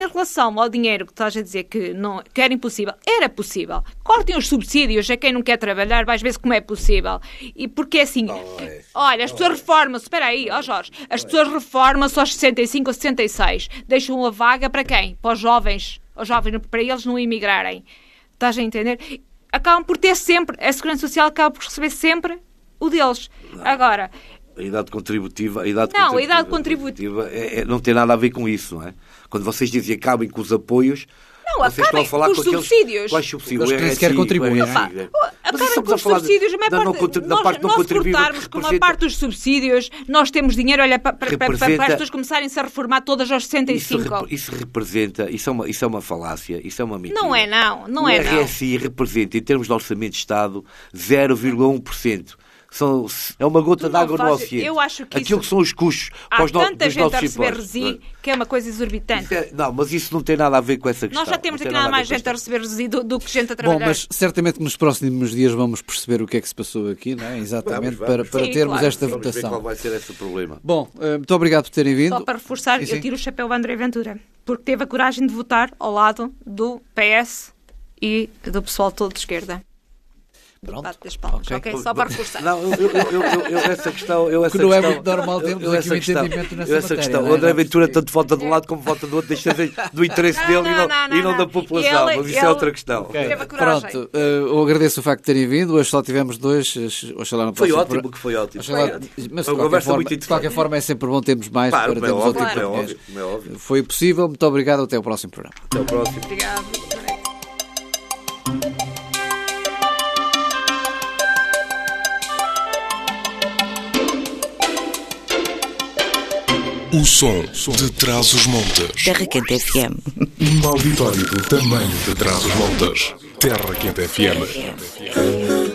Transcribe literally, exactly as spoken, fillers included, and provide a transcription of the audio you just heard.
Em relação ao dinheiro que estás a dizer que, não, que era impossível, era possível. Cortem os subsídios a quem não quer trabalhar, vais ver como é possível. E porque assim, é. olha, as pessoas reformam-se, espera aí, ó Jorge, as pessoas reformam-se aos sessenta e cinco ou sessenta e seis, deixam uma vaga para quem? Para os jovens, os jovens, para eles não emigrarem. Estás a entender? Acabam por ter sempre, a Segurança Social acaba por receber sempre o deles. Não. Agora... A idade contributiva, a idade não, contributiva, a idade contributiva é, é, não tem nada a ver com isso, não é? Quando vocês dizem que acabem com os apoios, não, vocês acabem estão a falar com com os aqueles, subsídios. Quais subsídios? Os que nem sequer contribuem. É, é, é, acabem com os subsídios, mas da, parte, da nós, parte não nós contribuída. cortarmos com uma parte dos subsídios, nós temos dinheiro, olha, para, para, para, para as pessoas começarem-se a reformar todas aos sessenta e cinco. Isso, isso representa, isso é, uma, isso é uma falácia, isso é uma mentira. Não é não, não é não. O R S I representa, em termos de orçamento de Estado, zero vírgula um por cento. São, é uma gota d'água no oceano. Eu acho que aquilo isso... que são os custos há para os no, tanta dos gente nossos a receber impostos. resi que é uma coisa exorbitante. É, não, mas isso não tem nada a ver com essa questão. Nós já temos aqui aqui nada mais gente a receber resi do, do que gente a trabalhar. Bom, mas certamente que nos próximos dias vamos perceber o que é que se passou aqui, não é? Exatamente, vamos, vamos. para, para Sim, termos claro. esta Vamos votação. ver qual vai ser esse problema. Bom, muito obrigado por terem vindo. Só para reforçar, sim, sim. eu tiro o chapéu a André Ventura, porque teve a coragem de votar ao lado do P S e do pessoal todo de esquerda. Pronto. Bate das palmas, Okay. ok? Só para reforçar. Não, eu, eu, eu, eu, eu essa questão... Eu essa Que não é questão, muito normal termos eu, aqui um questão, entendimento nessa eu essa matéria, questão. não é? O André Ventura tanto vota de um lado como vota do outro, deixa de, do interesse Não, dele não, e, não, não, não, e não não. da população. Ele- mas isso ele- é outra questão. Ok. Teve a coragem. Pronto, uh, eu agradeço o facto de terem vindo. Hoje só tivemos dois. Oxalá no Foi próximo ótimo pro- que foi ótimo. Oxalá- Foi ótimo. Mas de Uma qualquer, conversa forma, muito de interessante. qualquer forma é sempre bom termos mais Claro, para como é termos óbvio, outro como é português. óbvio, como é óbvio. Foi possível. Muito obrigado. Até ao próximo programa. Até o próximo. Obrigado. O som de Trás-os-Montes. Terra Quente F M. Um auditório do tamanho de Trás-os-Montes. Terra Quente F M.